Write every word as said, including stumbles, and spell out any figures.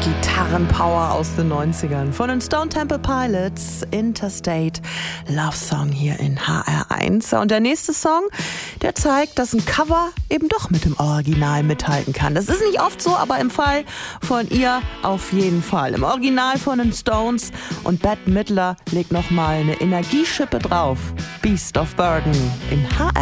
Gitarrenpower aus den neunzigern. Von den Stone Temple Pilots, Interstate Love Song hier in H R eins. Und der nächste Song, der zeigt, dass ein Cover eben doch mit dem Original mithalten kann. Das ist nicht oft so, aber im Fall von ihr auf jeden Fall. Im Original von den Stones, und Bette Midler legt nochmal eine Energieschippe drauf. Beast of Burden in H R